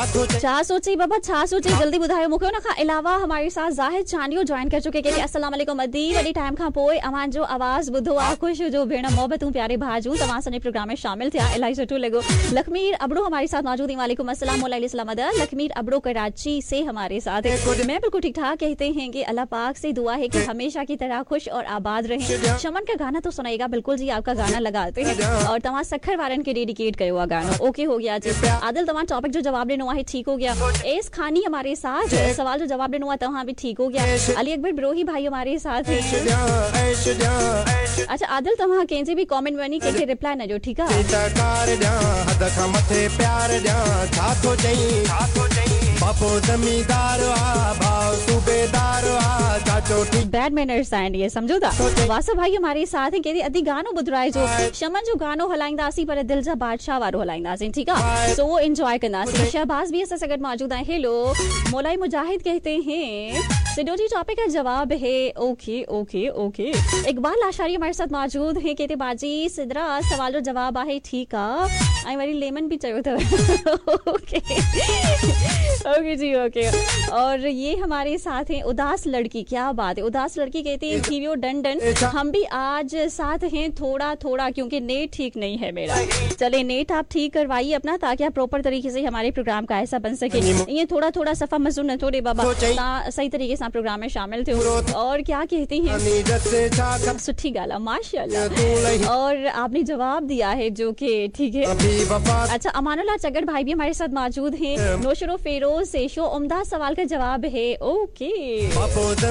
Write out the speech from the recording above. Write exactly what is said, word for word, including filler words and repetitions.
छा सोची बाबा छा सोची जल्दी ॿुधायो मूंखे। उन खां अलावा हमारे साथ ज़ाहिद चांडियो ज्वाइन कर चुके के अस्सलाम वालेकुम अदी वॾी टाइम खां पोइ अवां जो आवाज़ ॿुधो आहे ख़ुशि जो भेण मोहबतूं प्यारे भाजू तव्हां असांजे प्रोग्राम में शामिल थिया इलाही सुठो लॻो। लखमीर अबड़ो हमारे साथ मौजूद है। वालेकुम अस्सलाम वालेकुम अदर। लखमीर अबड़ो कराची से हमारे साथ है। मैं बिल्कुल ठीक ठाक कहते हैं कि अल्लाह पाक से दुआ है कि हमेशा की तरह खुश और आबाद रहें। शमन का गाना तो सुनाएगा बिल्कुल जी आपका गाना लगाते हैं और तव्हां सखर वारन के डेडिकेट कयो आहे गानो। ओके हो गया जी। आदिल तव्हां टॉपिक जो जवाब ॾिनो आहे ठीक हो गया। एस खानी हमारे साथ सवाल जो जवाब ॾिनो आहे तव्हां भी ठीक हो गया। अली अकबर ब्रोही भाई हमारे साथ हैं। अच्छा आदिल तव्हां कंहिंजे भी कमेंट में वञी कंहिंखे रिप्लाई न ॾियो ठीक आहे। बैड मैनर्स आहिनि ये समझो था। वासव भाई हमारे साथ हैं कहते अधी गानो ॿुधाए जो शमन जो गानो हलाईंदासीं पर दिल जा बादशाह वारो हलाईंदासीं ठीक है सो वो एंजॉय कंदासीं। शहबाज भी असां सां गॾु मौजूद आहे। हेलो मौलाई मुजाहिद कहते हैं सिडोजी टॉपिक का जवाब है ओके ओके ओके। इकबाल आशारी हमारे साथ मौजूद है कहते बाजी सिदरा सवाल जो जवाब आहे ठीक है ऐं वरी लेमन भी चयो अथव ओके ओके जी ओके। और ये हमारे साथ हैं उदास लड़की। क्या बात है उदास लड़की कहती है थीवियो डन डन हम भी आज साथ हैं थोड़ा थोड़ा क्योंकि नेट ठीक नहीं है मेरा। चले नेट आप ठीक करवाइए अपना ताकि आप प्रॉपर तरीके से हमारे प्रोग्राम का ऐसा बन सके। ये थोड़ा थोड़ा सफा मजूर न थोड़े बाबा सही तरीके से प्रोग्राम में शामिल थे। और क्या कहती हैं सुठी गाला माशाल्लाह। और आपने जवाब दिया है जो कि ठीक है। अच्छा अमानुल्लाह चगर भाई भी हमारे साथ मौजूद हैं। नौशरो फेरोज से शो उम्दा सवाल का जवाब है ओके।